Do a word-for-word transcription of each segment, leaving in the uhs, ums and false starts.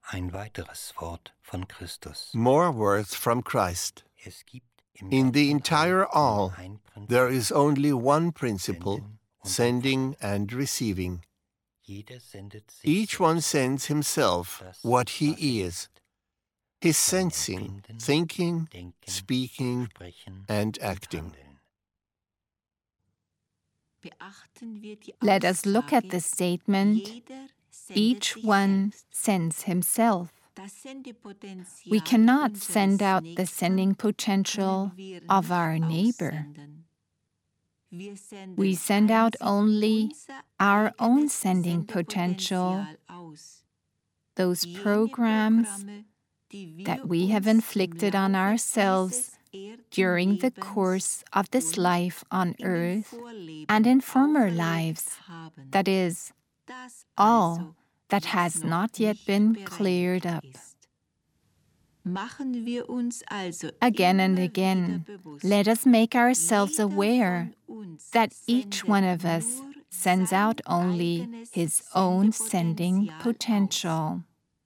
Ein weiteres Wort von Christus. More words from Christ. Es gibt im In the ganzen entire All all, nur ein Prinzip, there is only one principle, Senden und sending and receiving. Jeder sendet sich Each one selbst sends himself das, what he was er is, his sein sensing, Empfinden, thinking, Denken, speaking, Sprechen and und acting. Handeln. Let us look at the statement, each one sends himself. We cannot send out the sending potential of our neighbor. We send out only our own sending potential, those programs that we have inflicted on ourselves during the course of this life on earth and in former lives, that is, all that has not yet been cleared up. Again and again, let us make ourselves aware that each one of us sends out only his own sending potential.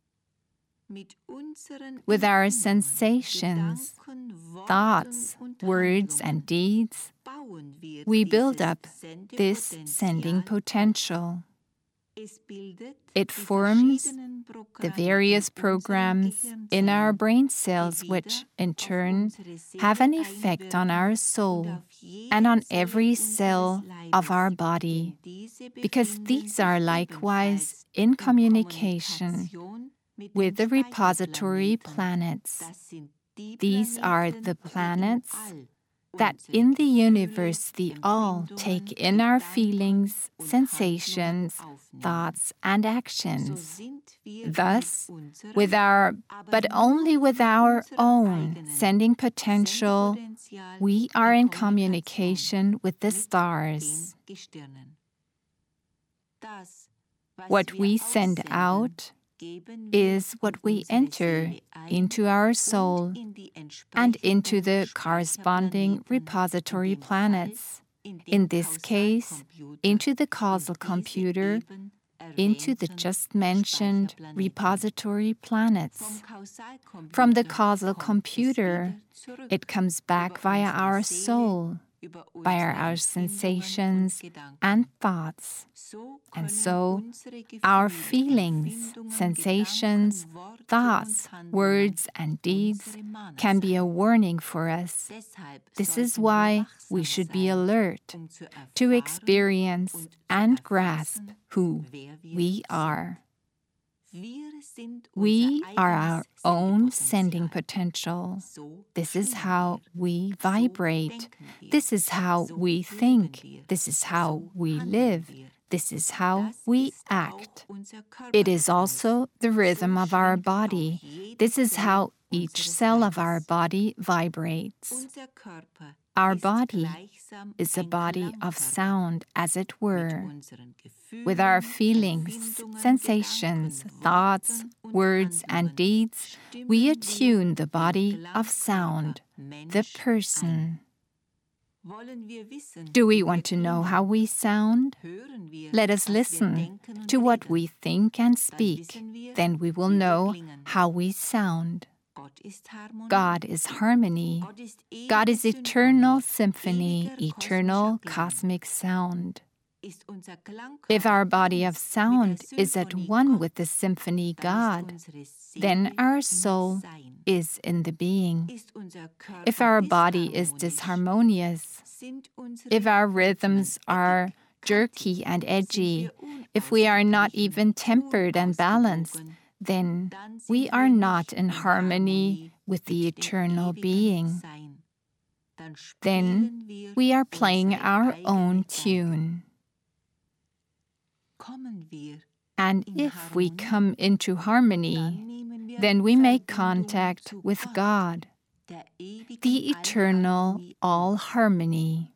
With our sensations, thoughts, words, and deeds, we build up this sending potential. It forms the various programs in our brain cells which, in turn, have an effect on our soul and on every cell of our body, because these are likewise in communication with the repository planets. These are the planets that in the universe the all take in our feelings, sensations, thoughts, and actions. Thus, with our, but only with our own sending potential, we are in communication with the stars. What we send out is what we enter into our soul and into the corresponding repository planets, in this case, into the causal computer, into the just mentioned repository planets. From the causal computer, it comes back via our soul, via our sensations and thoughts. And so, our feelings, sensations, thoughts, words, and deeds can be a warning for us. This is why we should be alert to experience and grasp who we are. We are our own sending potential. This is how we vibrate. This is how we think. This is how we live. This is how we act. It is also the rhythm of our body. This is how each cell of our body vibrates. Our body is a body of sound, as it were. With our feelings, sensations, thoughts, words, and deeds, we attune the body of sound, the person. Do we want to know how we sound? Let us listen to what we think and speak. Then we will know how we sound. God is harmony. God is eternal symphony, eternal cosmic sound. If our body of sound is at one with the symphony God, then our soul is in the being. If our body is disharmonious, if our rhythms are jerky and edgy, if we are not even tempered and balanced, then we are not in harmony with the eternal being. Then we are playing our own tune. And if we come into harmony, then we make contact with God, the eternal all-harmony.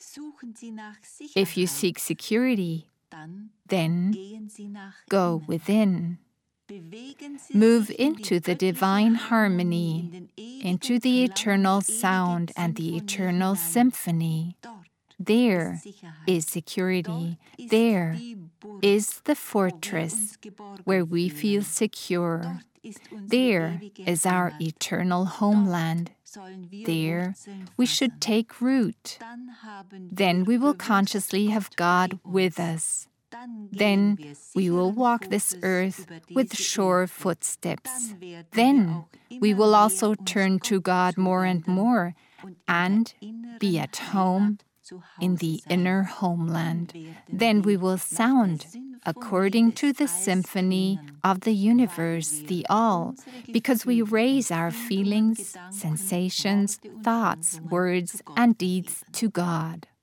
If you seek security, then go within. Move into the divine harmony, into the eternal sound and the eternal symphony. There is security. There is the fortress where we feel secure. There is our eternal homeland. There we should take root. Then we will consciously have God with us. Then we will walk this earth with sure footsteps. Then we will also turn to God more and more and be at home in the inner homeland. Then we will sound according to the symphony of the universe, the all, because we raise our feelings, sensations, thoughts, words, and deeds to God.